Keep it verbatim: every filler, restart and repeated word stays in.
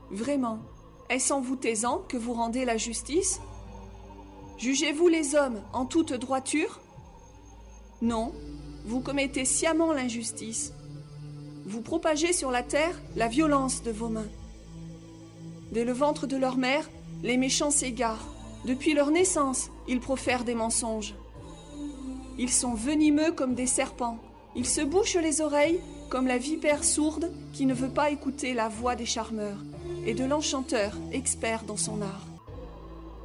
Vraiment, est-ce en vous taisant que vous rendez la justice? Jugez-vous les hommes en toute droiture? Non, vous commettez sciemment l'injustice. Vous propagez sur la terre la violence de vos mains. Dès le ventre de leur mère, les méchants s'égarent. Depuis leur naissance, ils profèrent des mensonges. Ils sont venimeux comme des serpents. Ils se bouchent les oreilles comme la vipère sourde qui ne veut pas écouter la voix des charmeurs et de l'enchanteur expert dans son art.